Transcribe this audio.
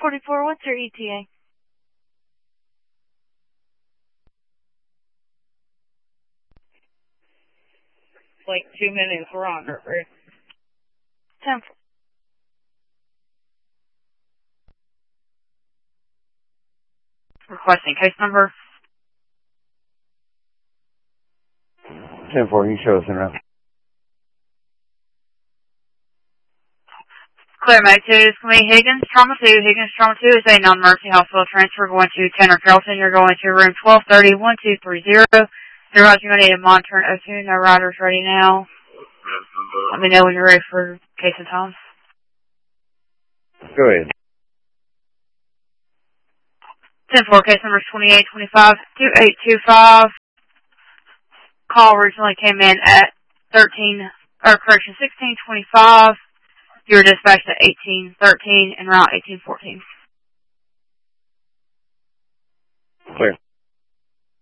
44, what's your ETA? Like 2 minutes, we're on it, right? 10. Requesting case number. 10-4, you show us in route. Clear Mag 2, this is going to be Higgins, Trauma 2. Higgins, Trauma 2 is a non-emergency hospital transfer going to Tanner Carrollton. You're going to room 1230-1230. You're going to need a monitor and O2. No riders ready now. Let me know when you're ready for case and time. Go ahead. 10-4, case number 2825-2825. Call originally came in at 1625. You were dispatched at 1813 and route 1814.